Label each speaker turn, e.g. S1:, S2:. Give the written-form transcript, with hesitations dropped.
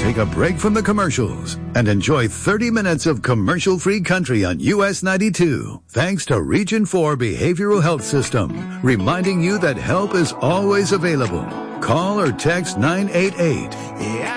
S1: take a break from the commercials and enjoy 30 minutes of commercial-free country on US 92. Thanks to Region 4 Behavioral Health System, reminding you that help is always available. Call or text 988.